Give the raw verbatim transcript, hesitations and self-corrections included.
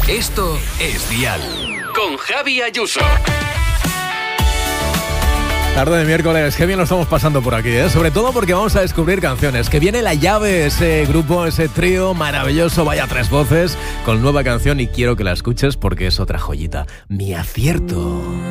Esto es Dial. Con Javi Ayuso. Tarde de miércoles, qué bien lo estamos pasando por aquí, ¿eh? Sobre todo porque vamos a descubrir canciones. Que viene La Llave, ese grupo, ese trío maravilloso, vaya tres voces, con nueva canción y quiero que la escuches porque es otra joyita. Mi acierto.